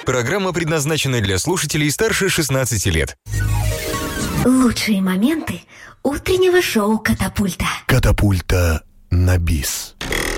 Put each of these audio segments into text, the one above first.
Программа предназначена для слушателей старше 16 лет. Лучшие моменты утреннего шоу «Катапульта». Катапульта на бис.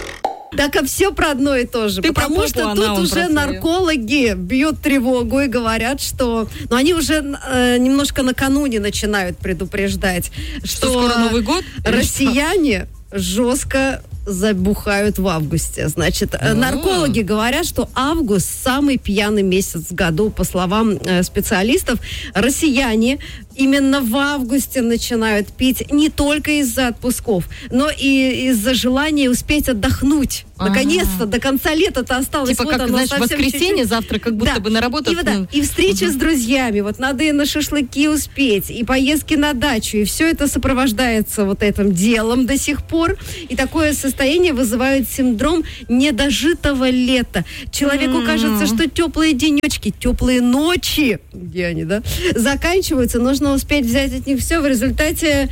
Так, а все про одно и то же. Ты потому про что попу, тут он уже про наркологи бьют тревогу и говорят, что... Ну, они уже немножко накануне начинают предупреждать, Что скоро Новый год? Россияне жестко забухают в августе. Значит, наркологи говорят, что август самый пьяный месяц в году. По словам специалистов, россияне именно в августе начинают пить не только из-за отпусков, но и из-за желания успеть отдохнуть. Наконец-то, до конца лета-то осталось. Типа, вот как, оно, знаешь, совсем воскресенье, чуть-чуть. завтра как будто бы на работу. И встречи с друзьями. Вот надо и на шашлыки успеть, и поездки на дачу. И все это сопровождается вот этим делом до сих пор. И такое состояние вызывает синдром недожитого лета. Человеку кажется, что теплые денечки, теплые ночи, где они, да, заканчиваются. Нужно успеть взять от них все. В результате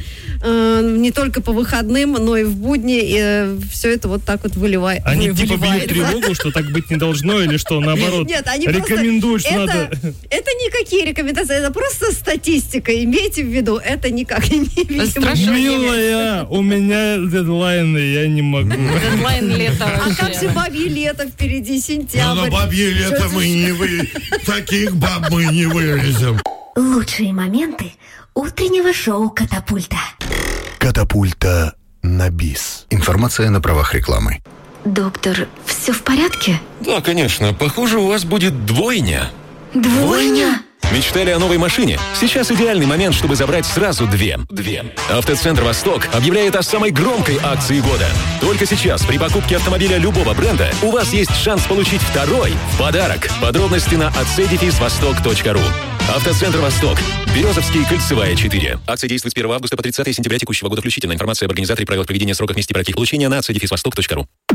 не только по выходным, но и в будни все это вот так вот выливает. Они типа бьют тревогу, что так быть не должно, или что, наоборот, Нет, они рекомендуют, что надо... Это никакие рекомендации, это просто статистика. Имейте в виду, это никак не видимо. Милая, у меня дедлайны, я не могу. Дедлайн лета А вообще. как же бабье лето впереди, сентябрь? Но бабье лето мы не таких баб мы не вырежем. Лучшие моменты утреннего шоу «Катапульта». Катапульта на бис. Информация на правах рекламы. Доктор, все в порядке? Да, конечно. Похоже, у вас будет двойня. Двойня? Мечтали о новой машине? Сейчас идеальный момент, чтобы забрать сразу две. Автоцентр «Восток» объявляет о самой громкой акции года. Только сейчас при покупке автомобиля любого бренда у вас есть шанс получить второй в подарок. Подробности на acedefisvostok.ru. Автоцентр «Восток». Березовский, Кольцевая, 4. Акция действует с 1 августа по 30 сентября текущего года включительно. Информация об организаторе, правилах проведения, сроках, месте и порядке их получения на acedefisvostok.ru.